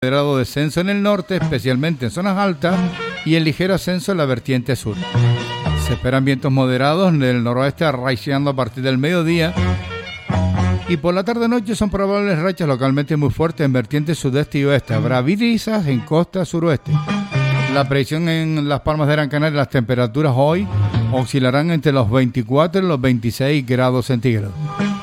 moderado descenso en el norte, especialmente en zonas altas, y en ligero ascenso en la vertiente sur. Se esperan vientos moderados del noroeste arraiciando a partir del mediodía, y por la tarde-noche son probables rachas localmente muy fuertes en vertientes sudeste y oeste. Habrá brisas en costa suroeste. La presión en Las Palmas de Gran Canaria, las temperaturas hoy oscilarán entre los 24 y los 26 grados centígrados.